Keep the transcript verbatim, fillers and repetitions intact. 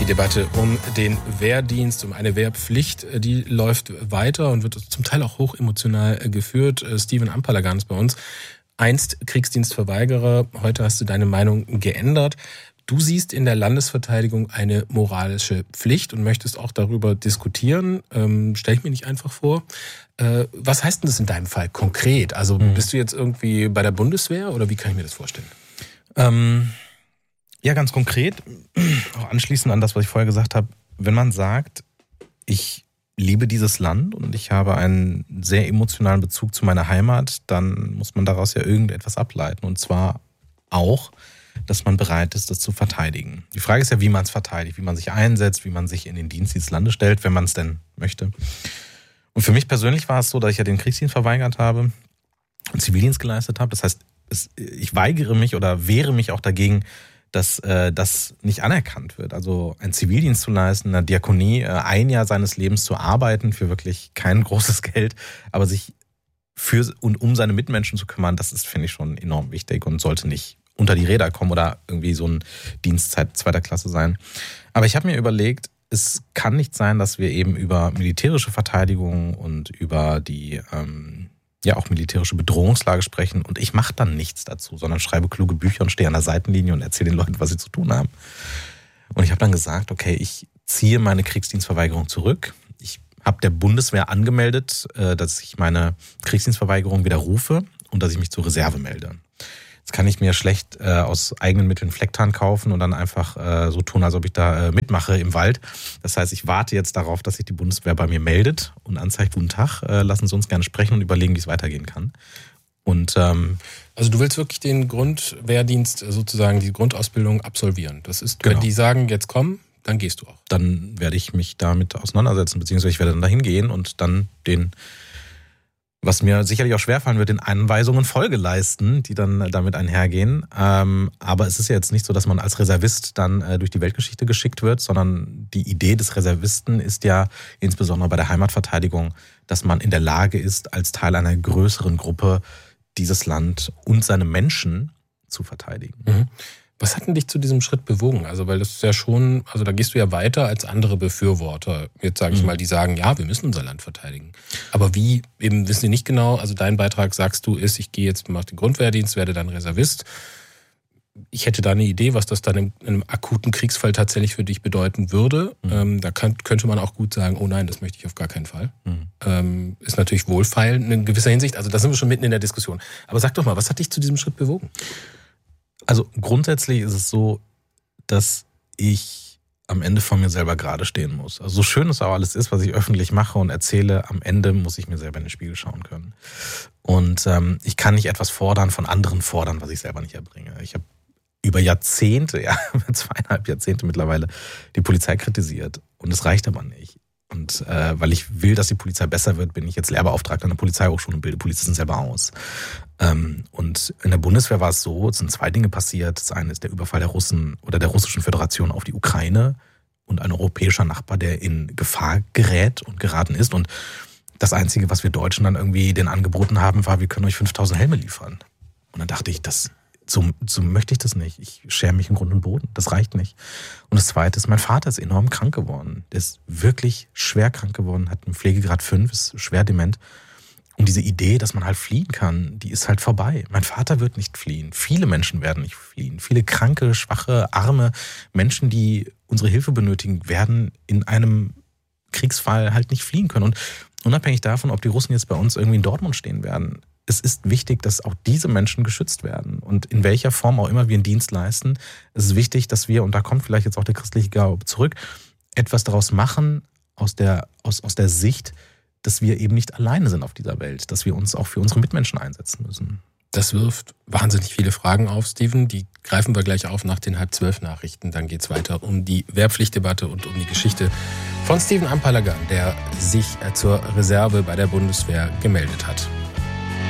Debatte um den Wehrdienst, um eine Wehrpflicht, die läuft weiter und wird zum Teil auch hochemotional geführt. Steven Ampalagan ist bei uns. Einst Kriegsdienstverweigerer, heute hast du deine Meinung geändert. Du siehst in der Landesverteidigung eine moralische Pflicht und möchtest auch darüber diskutieren. Ähm, stell ich mir nicht einfach vor. Äh, was heißt denn das in deinem Fall konkret? Also mhm. bist du jetzt irgendwie bei der Bundeswehr oder wie kann ich mir das vorstellen? Ähm, ja, ganz konkret, auch anschließend an das, was ich vorher gesagt habe, wenn man sagt, ich liebe dieses Land und ich habe einen sehr emotionalen Bezug zu meiner Heimat, dann muss man daraus ja irgendetwas ableiten. Und zwar auch, dass man bereit ist, das zu verteidigen. Die Frage ist ja, wie man es verteidigt, wie man sich einsetzt, wie man sich in den Dienst dieses Landes stellt, wenn man es denn möchte. Und für mich persönlich war es so, dass ich ja den Kriegsdienst verweigert habe und Zivildienst geleistet habe. Das heißt, es, ich weigere mich oder wehre mich auch dagegen, dass äh, das nicht anerkannt wird. Also einen Zivildienst zu leisten, in der Diakonie, äh, ein Jahr seines Lebens zu arbeiten für wirklich kein großes Geld, aber sich für und um seine Mitmenschen zu kümmern, das ist, finde ich, schon enorm wichtig und sollte nicht unter die Räder kommen oder irgendwie so ein Dienstzeit zweiter Klasse sein. Aber ich habe mir überlegt, es kann nicht sein, dass wir eben über militärische Verteidigung und über die ähm, ja auch militärische Bedrohungslage sprechen und ich mache dann nichts dazu, sondern schreibe kluge Bücher und stehe an der Seitenlinie und erzähle den Leuten, was sie zu tun haben. Und ich habe dann gesagt, okay, ich ziehe meine Kriegsdienstverweigerung zurück. Ich habe der Bundeswehr angemeldet, dass ich meine Kriegsdienstverweigerung widerrufe und dass ich mich zur Reserve melde. Jetzt kann ich mir schlecht äh, aus eigenen Mitteln Flecktarn kaufen und dann einfach äh, so tun, als ob ich da äh, mitmache im Wald. Das heißt, ich warte jetzt darauf, dass sich die Bundeswehr bei mir meldet und anzeigt, guten Tag, äh, lassen Sie uns gerne sprechen und überlegen, wie es weitergehen kann. Und ähm, also du willst wirklich den Grundwehrdienst, sozusagen die Grundausbildung absolvieren. Das ist, genau. Wenn die sagen, jetzt komm, dann gehst du auch. Dann werde ich mich damit auseinandersetzen, beziehungsweise ich werde dann dahin gehen und dann den, was mir sicherlich auch schwerfallen wird, den Anweisungen Folge leisten, die dann damit einhergehen. Ähm, aber es ist ja jetzt nicht so, dass man als Reservist dann äh, durch die Weltgeschichte geschickt wird, sondern die Idee des Reservisten ist ja insbesondere bei der Heimatverteidigung, dass man in der Lage ist, als Teil einer größeren Gruppe dieses Land und seine Menschen zu verteidigen. Mhm. Was hat denn dich zu diesem Schritt bewogen? Also, weil das ist ja schon, also da gehst du ja weiter als andere Befürworter. Jetzt sage ich mal, die sagen, ja, wir müssen unser Land verteidigen. Aber wie, eben wissen die nicht genau. Also dein Beitrag, sagst du, ist, ich gehe jetzt, mache den Grundwehrdienst, werde dann Reservist. Ich hätte da eine Idee, was das dann in einem akuten Kriegsfall tatsächlich für dich bedeuten würde. Mhm. Ähm, da kann, könnte man auch gut sagen, oh nein, das möchte ich auf gar keinen Fall. Mhm. Ähm, ist natürlich wohlfeilend in gewisser Hinsicht. Also da sind wir schon mitten in der Diskussion. Aber sag doch mal, was hat dich zu diesem Schritt bewogen? Also grundsätzlich ist es so, dass ich am Ende vor mir selber gerade stehen muss. Also so schön es auch alles ist, was ich öffentlich mache und erzähle, am Ende muss ich mir selber in den Spiegel schauen können. Und ähm, ich kann nicht etwas fordern, von anderen fordern, was ich selber nicht erbringe. Ich habe über Jahrzehnte, ja, zweieinhalb Jahrzehnte mittlerweile, die Polizei kritisiert. Und es reicht aber nicht. Und äh, weil ich will, dass die Polizei besser wird, bin ich jetzt Lehrbeauftragter an der Polizeihochschule und bilde Polizisten selber aus. Ähm, und in der Bundeswehr war es so, es sind zwei Dinge passiert. Das eine ist der Überfall der Russen oder der Russischen Föderation auf die Ukraine und ein europäischer Nachbar, der in Gefahr gerät und geraten ist. Und das Einzige, was wir Deutschen dann irgendwie denen angeboten haben, war, wir können euch fünftausend Helme liefern. Und dann dachte ich, das So, so möchte ich das nicht. Ich schäme mich in Grund und Boden. Das reicht nicht. Und das Zweite ist, mein Vater ist enorm krank geworden. Der ist wirklich schwer krank geworden, hat einen Pflegegrad fünf, ist schwer dement. Und diese Idee, dass man halt fliehen kann, die ist halt vorbei. Mein Vater wird nicht fliehen. Viele Menschen werden nicht fliehen. Viele kranke, schwache, arme Menschen, die unsere Hilfe benötigen, werden in einem Kriegsfall halt nicht fliehen können. Und unabhängig davon, ob die Russen jetzt bei uns irgendwie in Dortmund stehen werden, es ist wichtig, dass auch diese Menschen geschützt werden. Und in welcher Form auch immer wir einen Dienst leisten, es ist wichtig, dass wir, und da kommt vielleicht jetzt auch der christliche Glaube zurück, etwas daraus machen aus der, aus, aus der Sicht, dass wir eben nicht alleine sind auf dieser Welt, dass wir uns auch für unsere Mitmenschen einsetzen müssen. Das wirft wahnsinnig viele Fragen auf, Steven. Die greifen wir gleich auf nach den halb zwölf Nachrichten. Dann geht's weiter um die Wehrpflichtdebatte und um die Geschichte von Steven Ampalagan, der sich zur Reserve bei der Bundeswehr gemeldet hat.